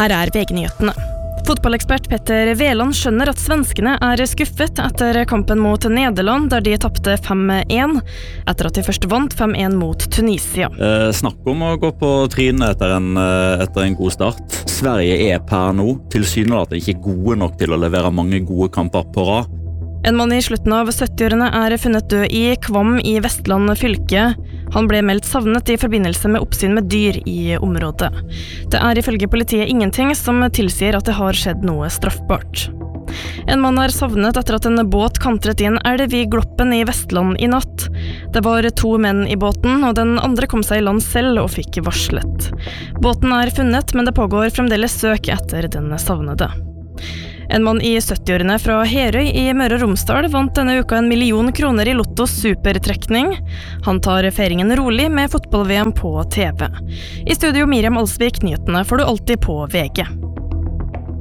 Her VG-nyhetene. Fotballekspert Petter Veland skjønner at svenskene skuffet etter kampen mot Nederland, der de tappte 5-1, etter at de først vant 5-1 mot Tunisia. Snakk om å gå på trynet etter en god start. Sverige per nå tilsynelatende ikke gode nok til å levere mange gode kamper på rad. En mann i slutten av 70-årene funnet død i Kvam i Vestland fylke. Han ble meldt savnet i forbindelse med oppsyn med dyr i området. Det ifølge politiet ingenting som tilsier at det har skjedd noe straffbart. En mann savnet etter at en båt kantret i en elv i Gloppen i Vestland i natt. Det var 2 menn i båten, og den andre kom seg i land selv og fikk varslet. Båten funnet, men det pågår fremdeles søk etter den savnede. En mann i 70-årene fra Herøy i Møre og Romsdal vant denne uka 1 million kroner i Lottos supertrekning. Han tar feiringen rolig med fotball-VM på TV. I studio Miriam Alsvik, nyhetene får du alltid på VG.